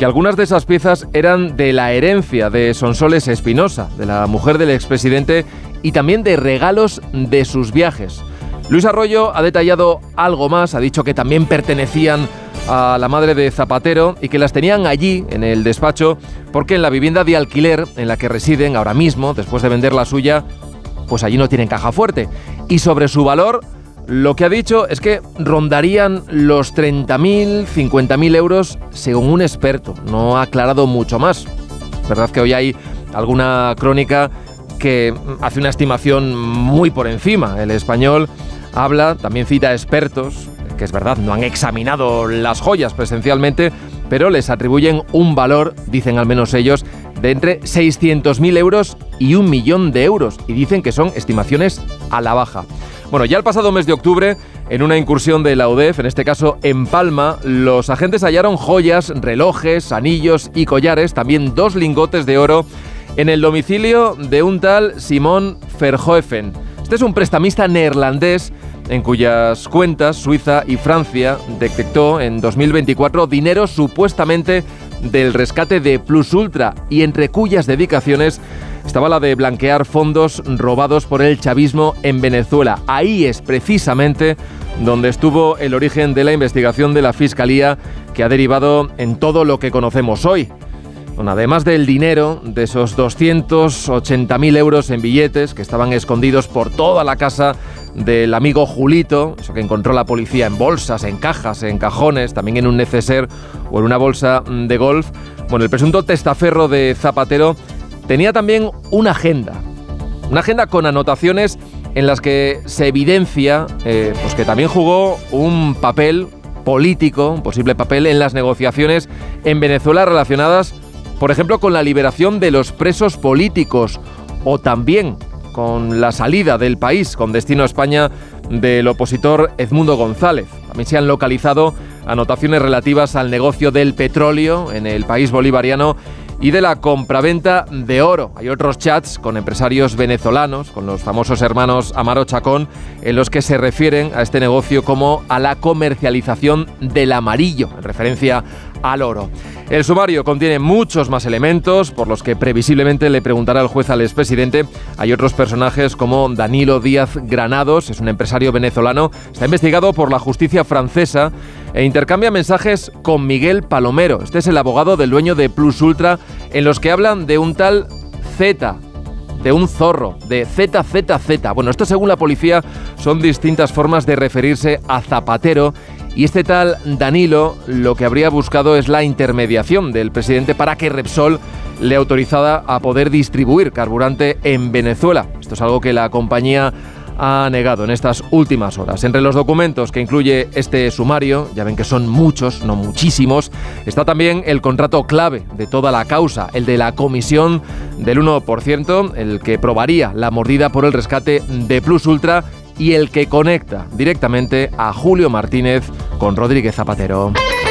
que algunas de esas piezas eran de la herencia de Sonsoles Espinosa, de la mujer del expresidente, y también de regalos de sus viajes. Luis Arroyo ha detallado algo más, ha dicho que también pertenecían a la madre de Zapatero y que las tenían allí, en el despacho, porque en la vivienda de alquiler en la que residen ahora mismo, después de vender la suya, pues allí no tienen caja fuerte. Y sobre su valor, lo que ha dicho es que rondarían los 30.000, 50.000 euros según un experto. No ha aclarado mucho más. Verdad que hoy hay alguna crónica que hace una estimación muy por encima. El Español habla, también cita a expertos, que es verdad, no han examinado las joyas presencialmente, pero les atribuyen un valor, dicen al menos ellos, de entre 600.000 euros y 1 millón de euros. Y dicen que son estimaciones a la baja. Bueno, ya el pasado mes de octubre, en una incursión de la UDEF, en este caso en Palma, los agentes hallaron joyas, relojes, anillos y collares, también 2 lingotes de oro, en el domicilio de un tal Simon Verhoeven. Este es un prestamista neerlandés en cuyas cuentas Suiza y Francia detectó en 2024 dinero supuestamente del rescate de Plus Ultra, y entre cuyas dedicaciones estaba la de blanquear fondos robados por el chavismo en Venezuela. Ahí es precisamente donde estuvo el origen de la investigación de la Fiscalía, que ha derivado en todo lo que conocemos hoy. Bueno, además del dinero, de esos 280.000 euros en billetes que estaban escondidos por toda la casa del amigo Julito, eso que encontró la policía en bolsas, en cajas, en cajones, también en un neceser o en una bolsa de golf. Bueno, el presunto testaferro de Zapatero tenía también una agenda con anotaciones en las que se evidencia pues que también jugó un papel político, un posible papel en las negociaciones en Venezuela relacionadas, por ejemplo, con la liberación de los presos políticos, o también con la salida del país con destino a España del opositor Edmundo González. También se han localizado anotaciones relativas al negocio del petróleo en el país bolivariano y de la compraventa de oro. Hay otros chats con empresarios venezolanos, con los famosos hermanos Amaro Chacón, en los que se refieren a este negocio como a la comercialización del amarillo, en referencia al oro. El sumario contiene muchos más elementos por los que previsiblemente le preguntará el juez al expresidente. Hay otros personajes como Danilo Díaz Granados, es un empresario venezolano, está investigado por la justicia francesa e intercambia mensajes con Miguel Palomero. Este es el abogado del dueño de Plus Ultra, en los que hablan de un tal Z, de un zorro, de ZZZ. Bueno, esto según la policía son distintas formas de referirse a Zapatero. Y este tal Danilo lo que habría buscado es la intermediación del presidente para que Repsol le autorizara a poder distribuir carburante en Venezuela. Esto es algo que la compañía ha negado en estas últimas horas. Entre los documentos que incluye este sumario, ya ven que son muchos, no muchísimos, está también el contrato clave de toda la causa, el de la comisión del 1%, el que probaría la mordida por el rescate de Plus Ultra, y el que conecta directamente a Julio Martínez con Rodríguez Zapatero.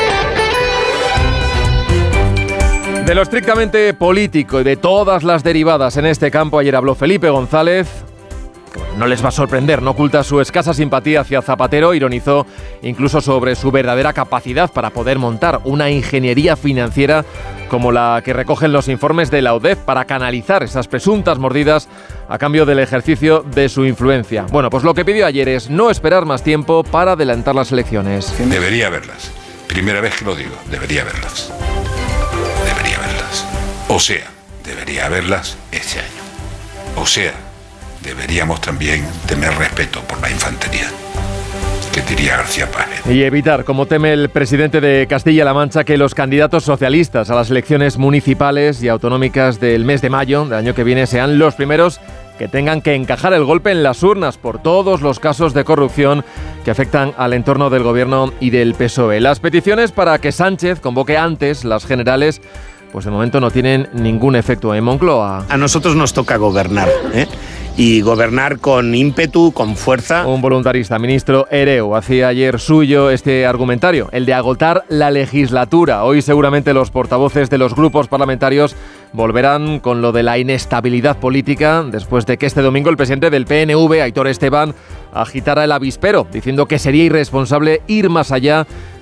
De lo estrictamente político y de todas las derivadas en este campo, ayer habló Felipe González. No les va a sorprender, no oculta su escasa simpatía hacia Zapatero, ironizó incluso sobre su verdadera capacidad para poder montar una ingeniería financiera como la que recogen los informes de la UDEF para canalizar esas presuntas mordidas a cambio del ejercicio de su influencia. Bueno, pues lo que pidió ayer es no esperar más tiempo para adelantar las elecciones. Debería haberlas. Primera vez que lo digo, debería haberlas. Debería haberlas. O sea, debería haberlas este año. O sea, deberíamos también tener respeto por la infantería, que diría García Páez. Y evitar, como teme el presidente de Castilla-La Mancha, que los candidatos socialistas a las elecciones municipales y autonómicas del mes de mayo del año que viene sean los primeros que tengan que encajar el golpe en las urnas por todos los casos de corrupción que afectan al entorno del gobierno y del PSOE. Las peticiones para que Sánchez convoque antes las generales, pues de momento no tienen ningún efecto en Moncloa. A nosotros nos toca gobernar, y gobernar con ímpetu, con fuerza. Un voluntarista, ministro Hereu, hacía ayer suyo este argumentario, el de agotar la legislatura. Hoy seguramente los portavoces de los grupos parlamentarios volverán con lo de la inestabilidad política después de que este domingo el presidente del PNV, Aitor Esteban, agitara el avispero, diciendo que sería irresponsable ir más allá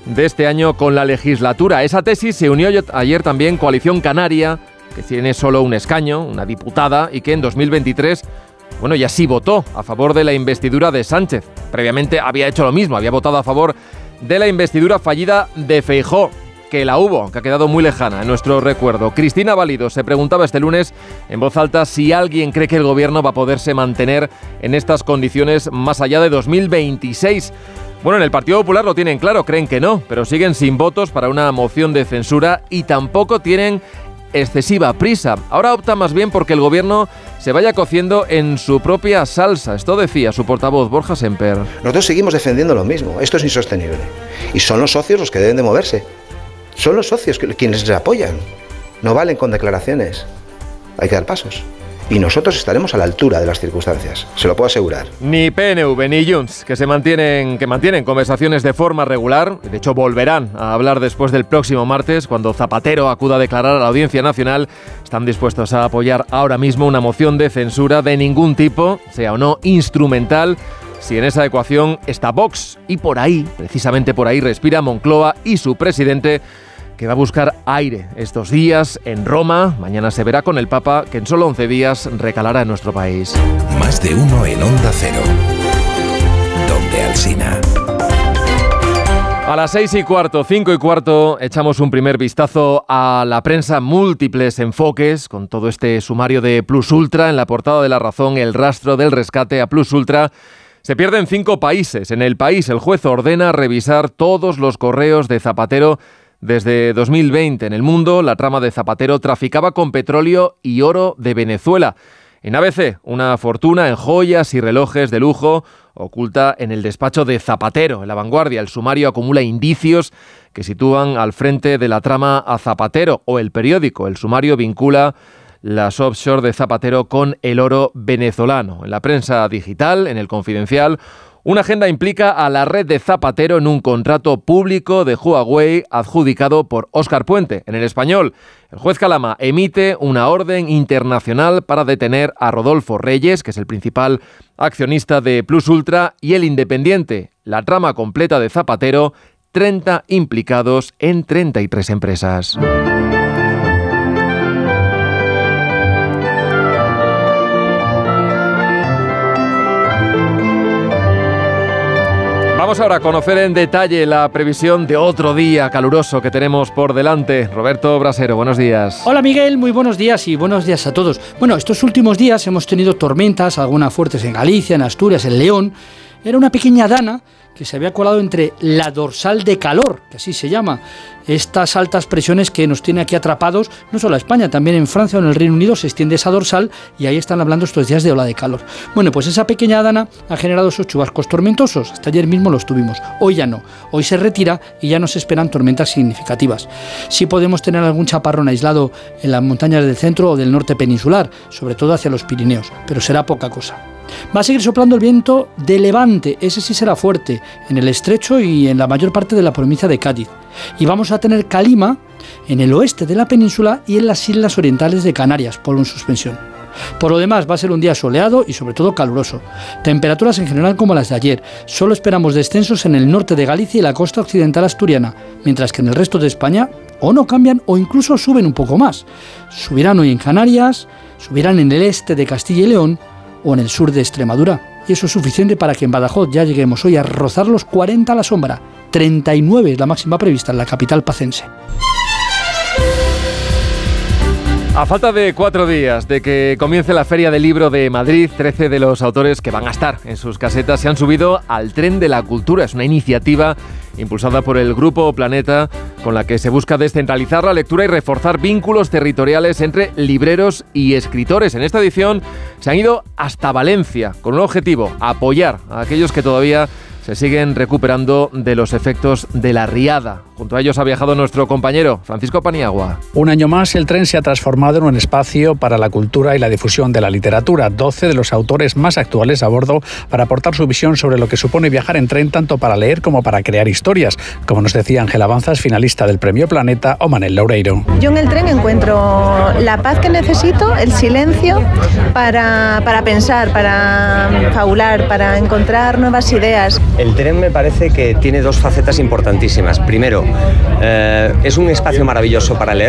de este año con la legislatura. A esa tesis se unió ayer también Coalición Canaria, que tiene solo un escaño, una diputada, y que en 2023, ya sí votó a favor de la investidura de Sánchez. Previamente había hecho lo mismo, había votado a favor de la investidura fallida de Feijóo, que la hubo, aunque ha quedado muy lejana en nuestro recuerdo. Cristina Valido se preguntaba este lunes en voz alta si alguien cree que el gobierno va a poderse mantener en estas condiciones más allá de 2026. En el Partido Popular lo tienen claro, creen que no, pero siguen sin votos para una moción de censura y tampoco tienen excesiva prisa. Ahora opta más bien porque el gobierno se vaya cociendo en su propia salsa. Esto decía su portavoz, Borja Semper. Nosotros seguimos defendiendo lo mismo. Esto es insostenible. Y son los socios los que deben de moverse. Son los socios quienes les apoyan. No valen con declaraciones. Hay que dar pasos. Y nosotros estaremos a la altura de las circunstancias, se lo puedo asegurar. Ni PNV ni Junts, que mantienen conversaciones de forma regular. De hecho, volverán a hablar después del próximo martes, cuando Zapatero acuda a declarar a la Audiencia Nacional. Están dispuestos a apoyar ahora mismo una moción de censura de ningún tipo, sea o no instrumental, si en esa ecuación está Vox. Y por ahí, precisamente por ahí, respira Moncloa y su presidente, que va a buscar aire estos días en Roma. Mañana se verá con el Papa, que en solo 11 días recalará en nuestro país. Más de uno en Onda Cero. Donde Alsina. A las 6:15, 5:15, echamos un primer vistazo a la prensa, múltiples enfoques, con todo este sumario de Plus Ultra. En la portada de La Razón, el rastro del rescate a Plus Ultra. Se pierden 5 países. En El País, el juez ordena revisar todos los correos de Zapatero desde 2020. En El Mundo, la trama de Zapatero traficaba con petróleo y oro de Venezuela. En ABC, una fortuna en joyas y relojes de lujo oculta en el despacho de Zapatero. En La Vanguardia, el sumario acumula indicios que sitúan al frente de la trama a Zapatero. O El Periódico, el sumario vincula las offshore de Zapatero con el oro venezolano. En la prensa digital, en El Confidencial, una agenda implica a la red de Zapatero en un contrato público de Huawei adjudicado por Óscar Puente. En El Español, el juez Calama emite una orden internacional para detener a Rodolfo Reyes, que es el principal accionista de Plus Ultra, y El Independiente. La trama completa de Zapatero, 30 implicados en 33 empresas. Vamos ahora a conocer en detalle la previsión de otro día caluroso que tenemos por delante. Roberto Brasero, buenos días. Hola Miguel, muy buenos días y buenos días a todos. Estos últimos días hemos tenido tormentas, algunas fuertes en Galicia, en Asturias, en León. Era una pequeña dana que se había colado entre la dorsal de calor, que así se llama, estas altas presiones que nos tiene aquí atrapados, no solo a España, también en Francia o en el Reino Unido se extiende esa dorsal y ahí están hablando estos días de ola de calor. Pues esa pequeña dana ha generado esos chubascos tormentosos, hasta ayer mismo los tuvimos, hoy ya no, hoy se retira y ya no se esperan tormentas significativas. Sí podemos tener algún chaparrón aislado en las montañas del centro o del norte peninsular, sobre todo hacia los Pirineos, pero será poca cosa. Va a seguir soplando el viento de levante, ese sí será fuerte, en el estrecho y en la mayor parte de la provincia de Cádiz. Y vamos a tener calima en el oeste de la península y en las islas orientales de Canarias, polo en suspensión. Por lo demás, va a ser un día soleado y sobre todo caluroso. Temperaturas en general como las de ayer. Solo esperamos descensos en el norte de Galicia y la costa occidental asturiana, mientras que en el resto de España o no cambian o incluso suben un poco más. Subirán hoy en Canarias, subirán en el este de Castilla y León o en el sur de Extremadura. Y eso es suficiente para que en Badajoz ya lleguemos hoy a rozar los 40 a la sombra. 39 es la máxima prevista en la capital pacense. A falta de 4 días de que comience la Feria del Libro de Madrid, 13 de los autores que van a estar en sus casetas se han subido al tren de la cultura. Es una iniciativa impulsada por el Grupo Planeta con la que se busca descentralizar la lectura y reforzar vínculos territoriales entre libreros y escritores. En esta edición se han ido hasta Valencia con un objetivo: apoyar a aquellos que todavía se siguen recuperando de los efectos de la riada. Junto a ellos ha viajado nuestro compañero Francisco Paniagua. Un año más, el tren se ha transformado en un espacio para la cultura y la difusión de la literatura. 12 de los autores más actuales a bordo para aportar su visión sobre lo que supone viajar en tren, tanto para leer como para crear historias, como nos decía Ángela Banzas, finalista del Premio Planeta, o Manel Loureiro. Yo en el tren encuentro la paz que necesito, el silencio para pensar, para fabular, para encontrar nuevas ideas. El tren me parece que tiene dos facetas importantísimas. Primero, es un espacio maravilloso para leer.